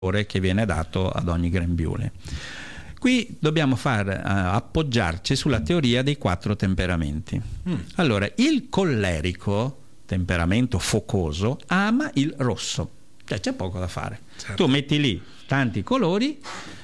che viene dato ad ogni grembiule. Qui dobbiamo appoggiarci sulla teoria dei 4 temperamenti. Allora, il collerico, temperamento focoso, ama il rosso, cioè c'è poco da fare. Certo. Tu metti lì tanti colori,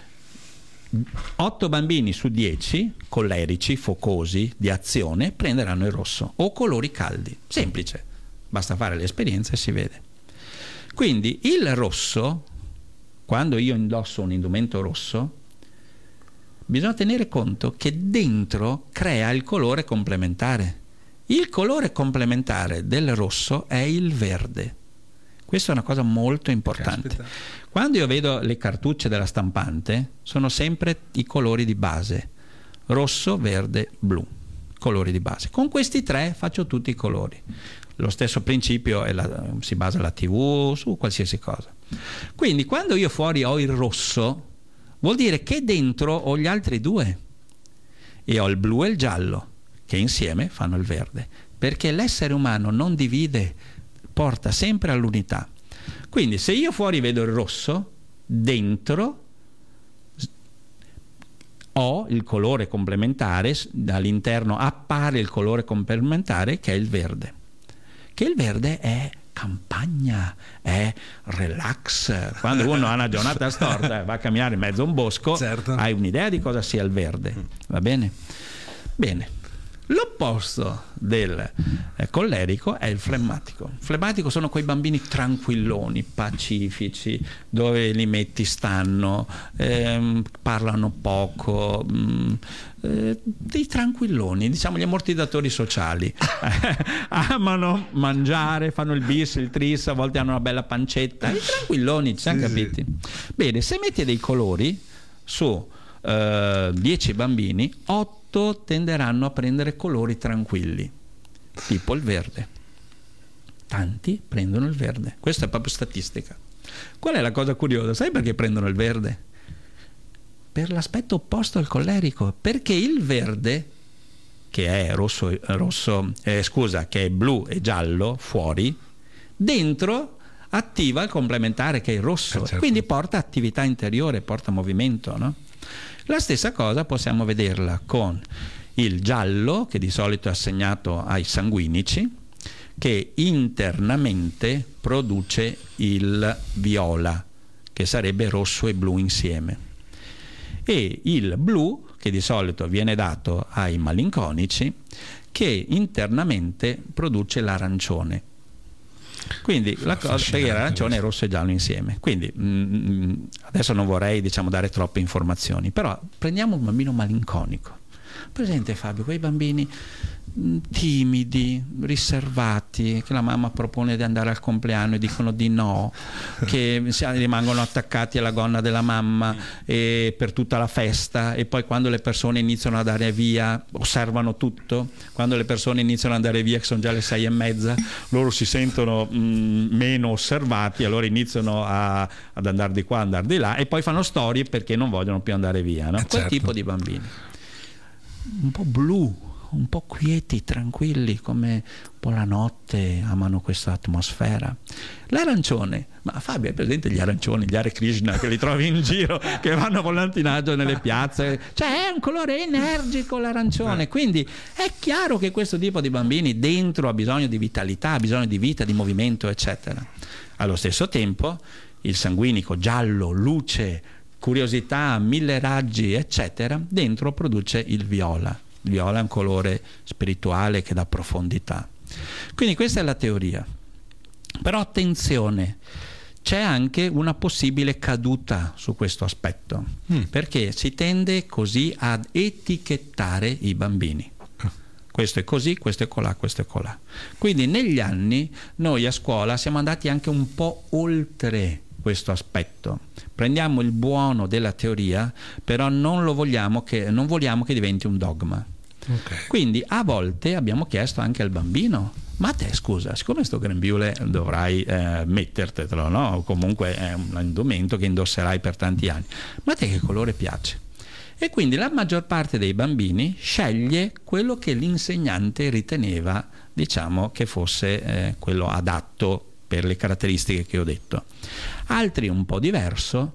8 bambini su 10 collerici, focosi, di azione, prenderanno il rosso o colori caldi. Semplice, basta fare l'esperienza e si vede. Quindi il rosso, quando io indosso un indumento rosso, bisogna tenere conto che dentro crea il colore complementare. Il colore complementare del rosso è il verde. Questa è una cosa molto importante. Caspita. Quando io vedo le cartucce della stampante, sono sempre i colori di base: rosso, verde, blu, colori di base. Con questi 3 faccio tutti i colori. Lo stesso principio si basa la TV, su qualsiasi cosa. Quindi quando io fuori ho il rosso, vuol dire che dentro ho gli altri 2 e ho il blu e il giallo, che insieme fanno il verde, perché l'essere umano non divide, porta sempre all'unità. Quindi se io fuori vedo il rosso, dentro ho il colore complementare, all'interno appare il colore complementare che è il verde, che il verde è campagna, è relax. Quando uno ha una giornata storta, va a camminare in mezzo a un bosco, certo, hai un'idea di cosa sia il verde, va bene? Bene. L'opposto del collerico è il flemmatico. Il flemmatico sono quei bambini tranquilloni, pacifici, dove li metti stanno, parlano poco, dei tranquilloni, diciamo gli ammortizzatori sociali. Amano mangiare, fanno il bis, il tris, a volte hanno una bella pancetta, i tranquilloni, ci siamo capiti? Bene, se metti dei colori su 10 bambini, 8 tenderanno a prendere colori tranquilli, tipo il verde. Tanti prendono il verde. Questa è proprio statistica. Qual è la cosa curiosa? Sai perché prendono il verde? Per l'aspetto opposto al collerico, perché il verde, che è che è blu e giallo fuori, dentro attiva il complementare che è il rosso, certo, quindi porta attività interiore, porta movimento, no? La stessa cosa possiamo vederla con il giallo, che di solito è assegnato ai sanguinici, che internamente produce il viola, che sarebbe rosso e blu insieme, e il blu, che di solito viene dato ai malinconici, che internamente produce l'arancione. Quindi la cosa, perché l'arancione è rosso e giallo insieme. Quindi adesso non vorrei, dare troppe informazioni, però prendiamo un bambino malinconico. Presente, Fabio, quei bambini timidi, riservati, che la mamma propone di andare al compleanno e dicono di no, che rimangono attaccati alla gonna della mamma per tutta la festa, e poi quando le persone iniziano ad andare via osservano tutto. Quando le persone iniziano ad andare via, che sono già le 6:30, loro si sentono meno osservati, allora iniziano ad andare di qua, andare di là, e poi fanno storie perché non vogliono più andare via, no? Quel certo, tipo di bambini un po' blu, un po' quieti, tranquilli, come un po' la notte, amano questa atmosfera. L'arancione, ma Fabio, hai presente gli arancioni, gli Hare Krishna che li trovi in giro, che vanno volantinaggio nelle piazze? Cioè è un colore energico l'arancione, quindi è chiaro che questo tipo di bambini dentro ha bisogno di vitalità, ha bisogno di vita, di movimento, eccetera. Allo stesso tempo il sanguinico giallo, luce, curiosità, 1000 raggi, eccetera, dentro produce il viola. Il viola è un colore spirituale che dà profondità. Quindi questa è la teoria. Però attenzione, c'è anche una possibile caduta su questo aspetto, perché si tende così ad etichettare i bambini. Questo è così, questo è colà, questo è colà. Quindi negli anni noi a scuola siamo andati anche un po' oltre questo aspetto. Prendiamo il buono della teoria, però non vogliamo che diventi un dogma. Okay. Quindi a volte abbiamo chiesto anche al bambino: ma te, scusa, siccome sto grembiule dovrai mettertelo, no? O comunque è un indumento che indosserai per tanti anni, ma a te che colore piace? E quindi la maggior parte dei bambini sceglie quello che l'insegnante riteneva, che fosse quello adatto per le caratteristiche che ho detto. Altri un po' diverso